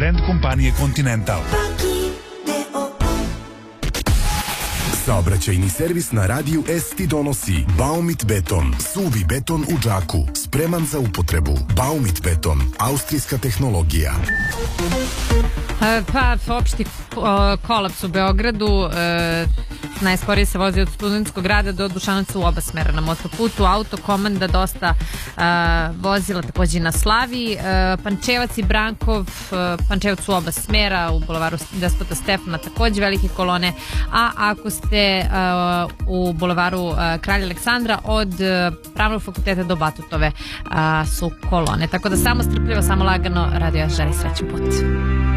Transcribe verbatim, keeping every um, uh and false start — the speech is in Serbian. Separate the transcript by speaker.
Speaker 1: brend kompanije Continental.
Speaker 2: Saobraćajni servis na radiju S ti donosi Baumit beton, suvi beton u džaku, spreman za upotrebu. Baumit beton, austrijska tehnologija.
Speaker 3: Pa, opšti kolaps u Beogradu. Najsporije se vozi od Studentskog grada do Dušanaca u oba smera na motoputu. Autokomanda dosta vozila takođe na Slaviji. Pančevac i Brankov, Pančevac u oba smera, u bulevaru Despota Stefana takođe velike kolone, a ako ste u bulevaru Kralja Aleksandra od Pravnog fakulteta do Batutove su kolone. Tako da samo strpljivo, samo lagano, radio želi srećan put.